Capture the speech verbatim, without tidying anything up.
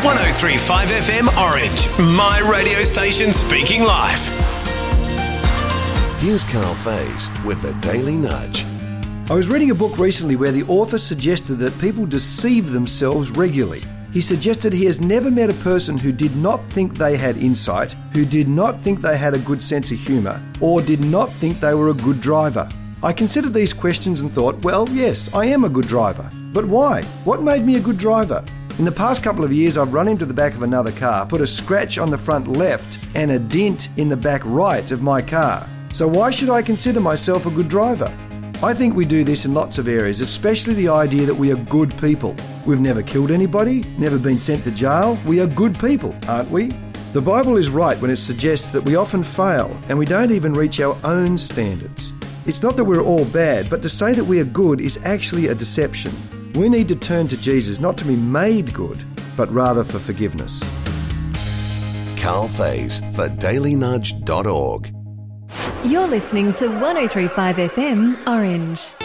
one oh three point five F M Orange, my radio station speaking life. Here's Carl Faze with the Daily Nudge. I was reading a book recently where the author suggested that people deceive themselves regularly. He suggested he has never met a person who did not think they had insight, who did not think they had a good sense of humour, or did not think they were a good driver. I considered these questions and thought, well, yes, I am a good driver. But why? What made me a good driver? In the past couple of years, I've run into the back of another car, put a scratch on the front left and a dent in the back right of my car. So why should I consider myself a good driver? I think we do this in lots of areas, especially the idea that we are good people. We've never killed anybody, never been sent to jail. We are good people, aren't we? The Bible is right when it suggests that we often fail and we don't even reach our own standards. It's not that we're all bad, but to say that we are good is actually a deception. We need to turn to Jesus, not to be made good, but rather for forgiveness. Carl Faze for daily nudge dot org. You're listening to one oh three point five F M Orange.